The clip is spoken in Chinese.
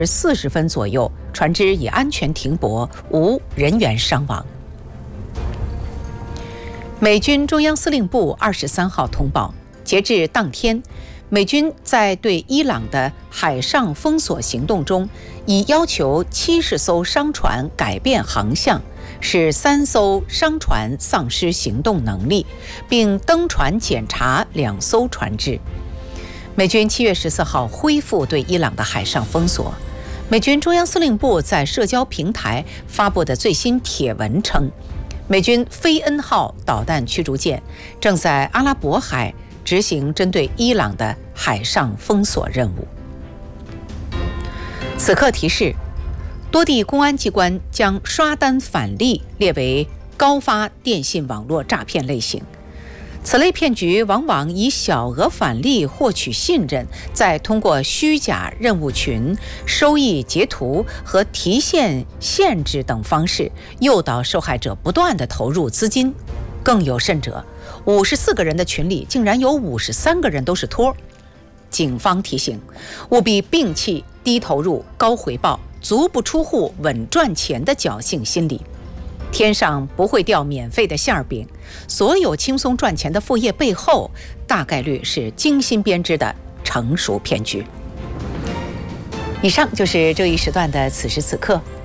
40分左右，船只已安全停泊，无人员伤亡。美军中央司令部23号通报，截至当天，美军在对伊朗的海上封锁行动中，已要求70艘商船改变航向，使3艘商船丧失行动能力，并登船检查2艘船只。美军7月14号恢复对伊朗的海上封锁。美军中央司令部在社交平台发布的最新帖文称，美军菲恩号导弹驱逐舰正在阿拉伯海执行针对伊朗的海上封锁任务。此刻提示，多地公安机关将刷单返利列为高发电信网络诈骗类型。此类骗局往往以小额返利获取信任，再通过虚假任务群、收益截图和提现限制等方式诱导受害者不断地投入资金。更有甚者，54个人的群里竟然有53个人都是托。警方提醒，务必摒弃低投入、高回报、足不出户、稳赚钱的侥幸心理。天上不会掉免费的馅儿饼，所有轻松赚钱的副业背后，大概率是精心编织的成熟骗局。以上就是这一时段的此时此刻，